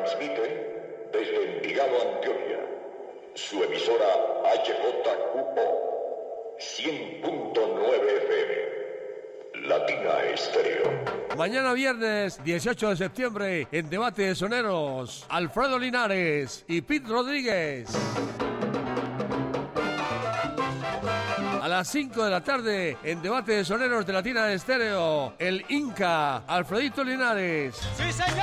Transmite desde Envigado, Antioquia, su emisora HJQO 100.9 FM, Latina Estéreo. Mañana viernes 18 de septiembre en Debate de Soneros, Alfredo Linares y Pete Rodríguez. A las 5 de la tarde en Debate de Soneros de Latina Estéreo, el Inca, Alfredito Linares. ¡Sí, señor!